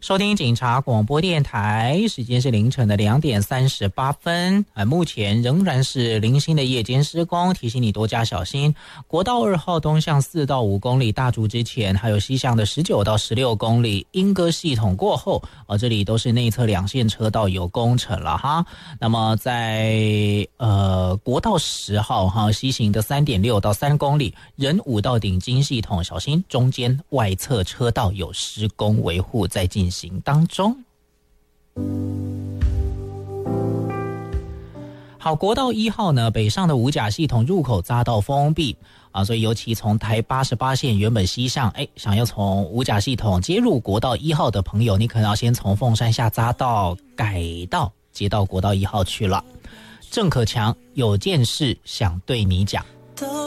收听警察广播电台，时间是凌晨的2点38分。目前仍然是零星的夜间施工，提醒你多加小心。国道2号东向4到5公里大竹之前，还有西向的19到16公里莺歌系统过后，这里都是内侧2线车道有工程了哈。那么在国道10号哈西行的3.6到3公里，仁武到顶金系统小心中间外侧车道有施工维护在进行当中。好，国道1号呢，北上的五甲系统入口匝道封闭所以尤其从台88线原本西上，想要从五甲系统接入国道1号的朋友，你可能要先从凤山下匝道改道接到国道1号去了。郑可强有件事想对你讲。